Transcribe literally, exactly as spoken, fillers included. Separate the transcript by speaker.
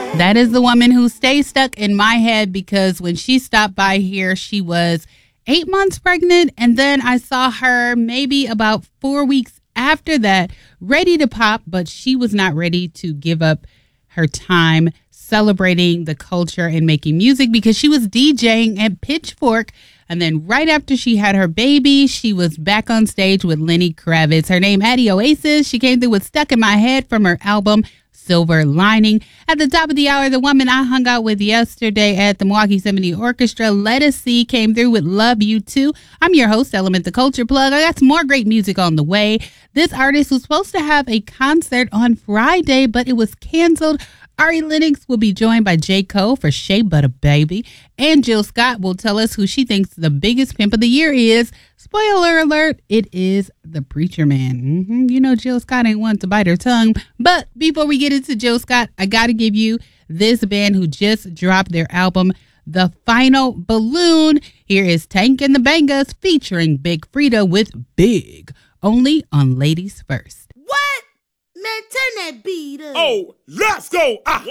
Speaker 1: That is the woman who stays stuck in my head because when she stopped by here, she was eight months pregnant. And then I saw her maybe about four weeks after that, ready to pop, but she was not ready to give up her time celebrating the culture and making music because she was DJing at Pitchfork. And then right after she had her baby, she was back on stage with Lenny Kravitz. Her name, Addie Oasis. She came through with Stuck in My Head from her album Silver Lining. At the top of the hour, the woman I hung out with yesterday at the Milwaukee Symphony Orchestra, Lettucey, came through with Love You Too. I'm your host, Element the Culture Plug. I got some more great music on the way. This artist was supposed to have a concert on Friday, but it was canceled. Ari Lennox will be joined by J. Cole for Shea Butter Baby. And Jill Scott will tell us who she thinks the biggest pimp of the year is. Spoiler alert, it is the Preacher Man. Mm-hmm. You know Jill Scott ain't one to bite her tongue. But before we get into Jill Scott, I got to give you this band who just dropped their album, The Final Balloon. Here is Tank and the Bangas featuring Big Frida with Big, only on Ladies First.
Speaker 2: What? Man, turn that beat up.
Speaker 3: Oh, let's go. Ah.